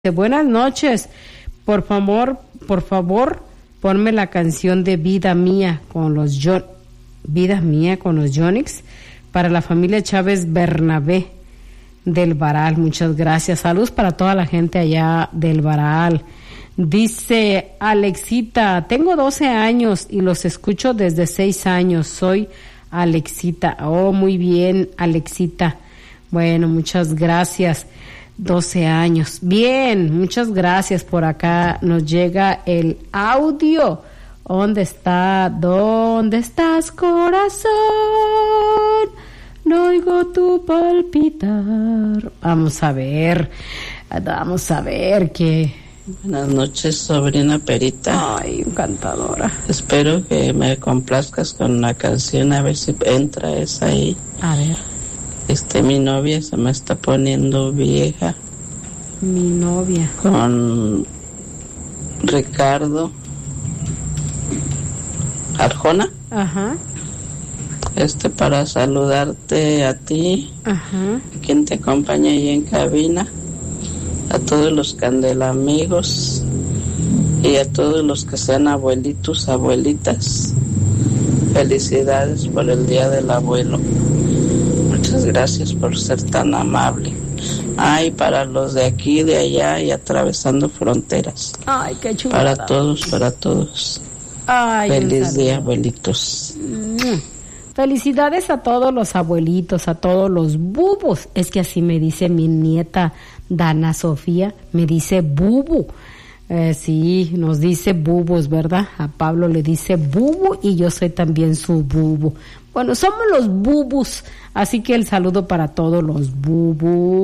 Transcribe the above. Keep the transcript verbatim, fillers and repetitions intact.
Buenas noches, por favor, por favor, ponme la canción de Vida Mía con los John, Vida Mía con los Yonix para la familia Chávez Bernabé del Varal. Muchas gracias. Saludos para toda la gente allá del Varal. Dice Alexita, tengo doce años y los escucho desde seis años. Soy Alexita. Oh, muy bien, Alexita. Bueno, muchas gracias. doce años. Bien, muchas gracias. Por acá nos llega el audio. ¿Dónde está? ¿Dónde estás, corazón? No oigo tu palpitar. Vamos a ver. Vamos a ver qué. Buenas noches, sobrina Perita. Ay, encantadora. Espero que me complazcas con una canción, a ver si entra esa ahí. A ver. Este, mi novia se me está poniendo vieja. Mi novia. Con Ricardo Arjona. Ajá. Este, para saludarte a ti. Ajá. Quien te acompaña ahí en cabina. A todos los candelamigos. Y a todos los que sean abuelitos, abuelitas. Felicidades por el Día del Abuelo. Muchas gracias por ser tan amable. Ay, para los de aquí, de allá y atravesando fronteras. Ay, qué chulo. Para todos, para todos. Ay, feliz día, abuelitos. Felicidades a todos los abuelitos, a todos los bubos. Es que así me dice mi nieta Dana Sofía, me dice bubu. Eh, sí, nos dice bubos, ¿verdad? A Pablo le dice bubu y yo soy también su bubu. Bueno, somos los bubus, así que el saludo para todos los bubus.